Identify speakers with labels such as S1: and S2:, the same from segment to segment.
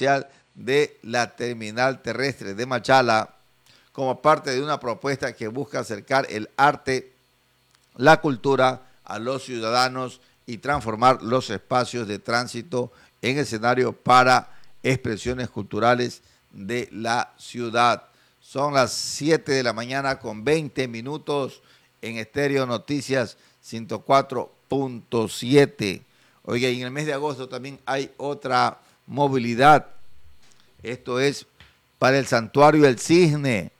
S1: oficial de la terminal terrestre de Machala como parte de una propuesta que busca acercar el arte, la cultura a los ciudadanos y transformar los espacios de tránsito en escenario para expresiones culturales de la ciudad. Son las 7 de la mañana con 20 minutos en Estéreo Noticias 104.7. Oiga, y en el mes de agosto también hay otra movilidad. Esto es para el Santuario del Cisne.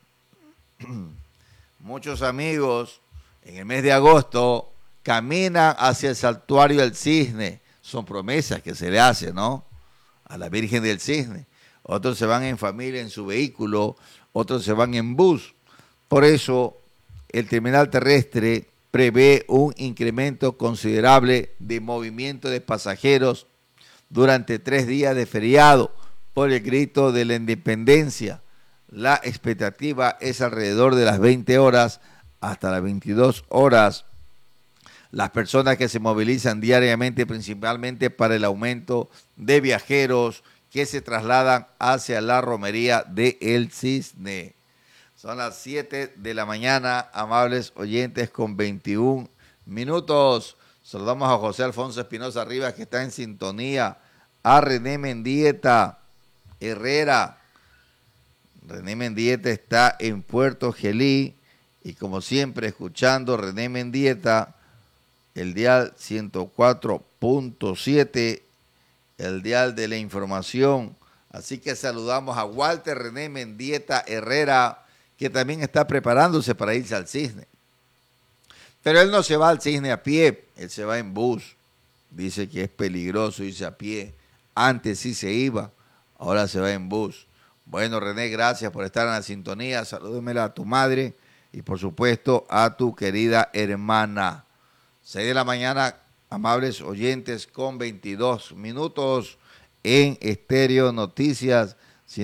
S1: Muchos amigos en el mes de agosto caminan hacia el Santuario del Cisne. Son promesas que se le hacen, ¿no?, a la Virgen del Cisne. Otros se van en familia, en su vehículo, otros se van en bus. Por eso, el terminal terrestre prevé un incremento considerable de movimiento de pasajeros durante 3 días de feriado por el grito de la independencia. La expectativa es alrededor de las 20 horas hasta las 22 horas. Las personas que se movilizan diariamente, principalmente para el aumento de viajeros que se trasladan hacia la romería de El Cisne. Son las 7 de la mañana, amables oyentes, con 21 minutos. Saludamos a José Alfonso Espinosa Rivas, que está en sintonía, a René Mendieta Herrera. René Mendieta está en Puerto Gelí y, como siempre, escuchando René Mendieta, el dial 104.7, el dial de la información. Así que saludamos a Walter René Mendieta Herrera, que también está preparándose para irse al Cisne. Pero él no se va al Cisne a pie, él se va en bus. Dice que es peligroso irse a pie. Antes sí se iba, ahora se va en bus. Bueno, René, gracias por estar en la sintonía. Salúdemela a tu madre y, por supuesto, a tu querida hermana. 6 de la mañana, amables oyentes, con 22 minutos en Estéreo Noticias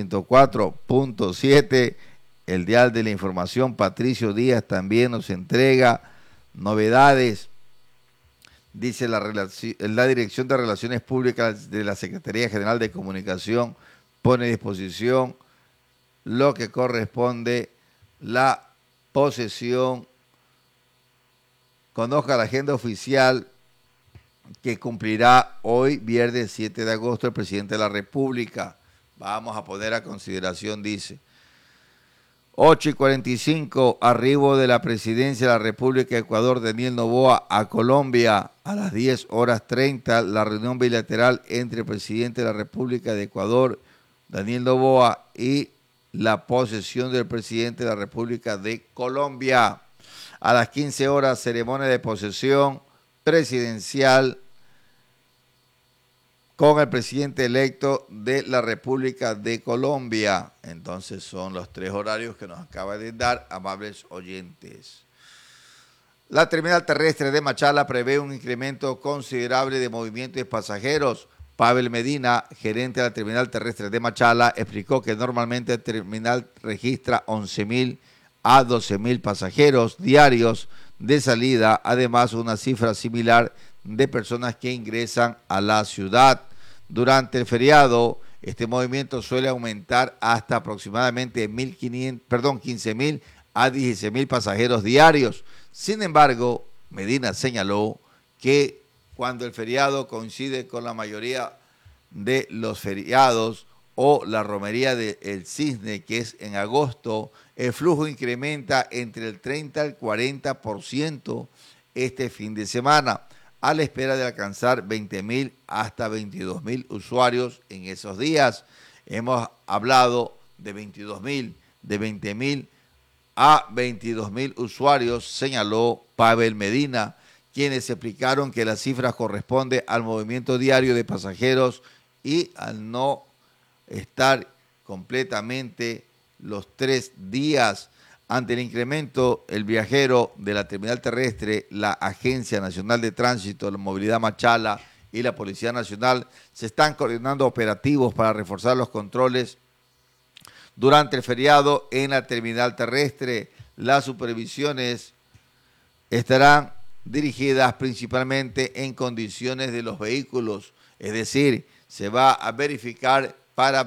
S1: 104.7. El dial de la información, Patricio Díaz, también nos entrega novedades. Dice la Dirección de Relaciones Públicas de la Secretaría General de Comunicación pone a disposición lo que corresponde la posesión. Conozca la agenda oficial que cumplirá hoy, viernes 7 de agosto, el presidente de la República. Vamos a poner a consideración, dice. 8:45, arribo de la presidencia de la República de Ecuador, Daniel Noboa, a Colombia. A las 10:30, la reunión bilateral entre el presidente de la República de Ecuador, Daniel Noboa, y la posesión del presidente de la República de Colombia. A las 15 horas, ceremonia de posesión presidencial con el presidente electo de la República de Colombia. Entonces son los 3 horarios que nos acaba de dar, amables oyentes. La terminal terrestre de Machala prevé un incremento considerable de movimiento de pasajeros. Pavel Medina, gerente de la terminal terrestre de Machala, explicó que normalmente el terminal registra 11.000 a 12.000 pasajeros diarios de salida, además una cifra similar de personas que ingresan a la ciudad. Durante el feriado, este movimiento suele aumentar hasta aproximadamente 15.000 a 16.000 pasajeros diarios. Sin embargo, Medina señaló que cuando el feriado coincide con la mayoría de los feriados o la romería del Cisne, que es en agosto, el flujo incrementa entre el 30 al 40% este fin de semana, a la espera de alcanzar 20.000 hasta 22.000 usuarios en esos días. Hemos hablado de 22.000, de 20.000 a 22.000 usuarios, señaló Pavel Medina, quienes explicaron que las cifras corresponden al movimiento diario de pasajeros y al no estar completamente los 3 días. Ante el incremento, el viajero de la terminal terrestre, la Agencia Nacional de Tránsito, la Movilidad Machala y la Policía Nacional se están coordinando operativos para reforzar los controles durante el feriado en la terminal terrestre. Las supervisiones estarán dirigidas principalmente en condiciones de los vehículos, es decir, se va a verificar para